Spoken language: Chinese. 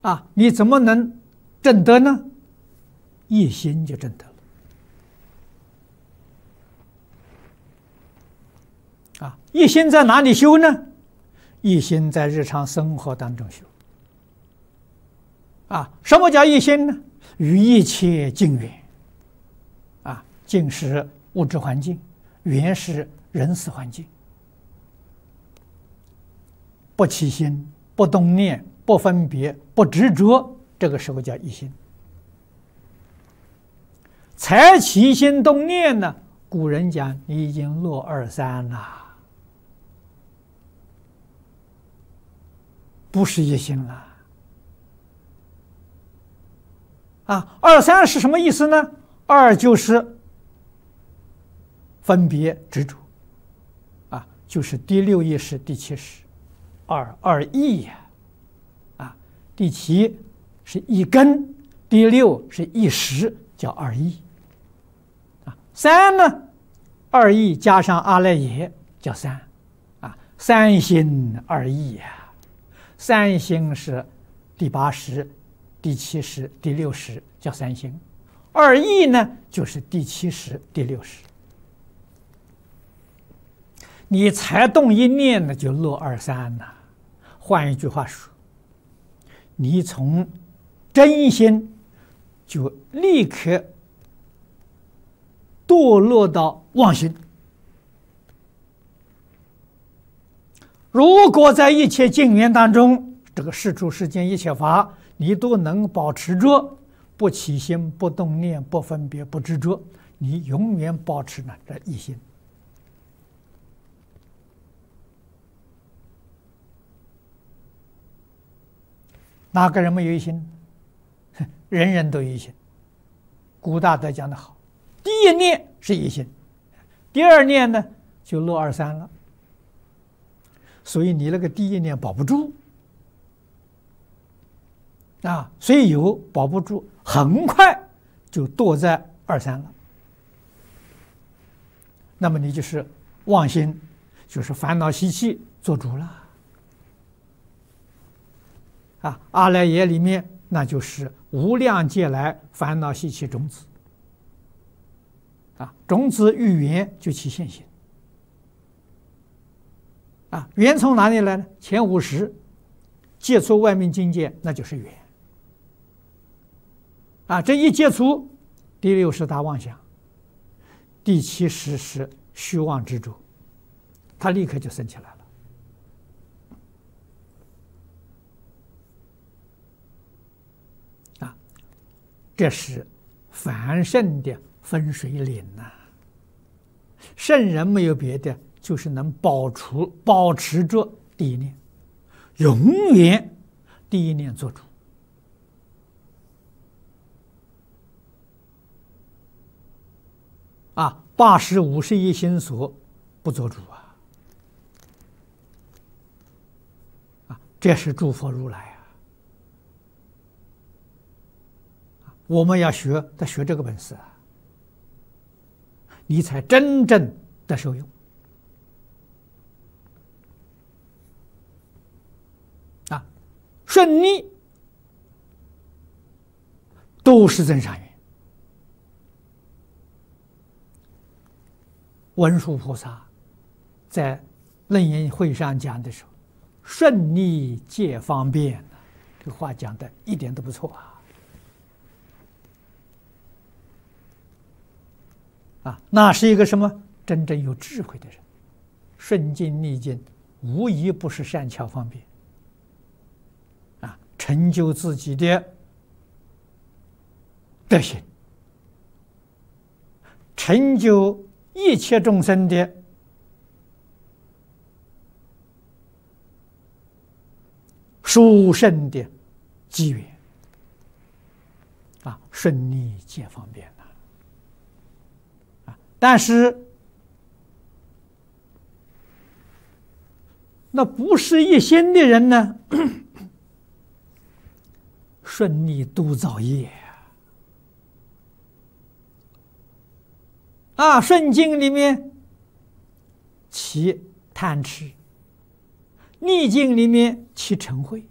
你怎么能证得呢？一心就证得了。一心在哪里修呢？一心在日常生活当中修。什么叫一心呢？与一切境缘。境是物质环境，缘是人事环境。不起心，不动念，不分别，不执着，这个时候叫一心。才起心动念呢，古人讲你已经落二三了，不是一心了。二三是什么意思呢？二就是分别执着，就是第六意识、第七识，二意呀，第七是一根，第六是一识，叫二意。三呢，二意加上阿赖耶叫三，三心二意呀。三心是第八识、第七识、第六识，叫三心。二意呢，就是第七识、第六识。你才动一念呢，就落二三了。换一句话说，你从真心就立刻堕落到妄心。如果在一切境缘当中，这个世出世间一切法，你都能保持着不起心、不动念、不分别、不执着，你永远保持呢这一心。哪个人没有一心？人人都有一心。古大德讲得好，第一念是一心，第二念呢就落二三了。所以你那个第一念保不住虽有保不住，很快就堕在二三了。那么你就是妄心，就是烦恼习气做主了。阿赖耶里面那就是无量劫来烦恼习气种子种子遇缘就起现行缘从哪里来呢？前50接触外面境界，那就是缘这一接触，第六是大妄想，第七是虚妄执着，它立刻就升起来了。这是凡圣的分水岭圣人没有别的，就是能保持着第一念，永远第一念做主80、50亿心所不做主这是诸佛如来我们要学这个本事你才真正的受用顺逆都是增上缘。文殊菩萨在楞严会上讲的时候，顺逆皆方便，这个话讲的一点都不错那是一个什么？真正有智慧的人，顺境逆境无疑不是善巧方便成就自己的德行，成就一切众生的殊胜的机缘顺逆皆方便但是那不是一心的人呢，顺逆都造业顺境里面起贪痴，逆境里面起嗔恚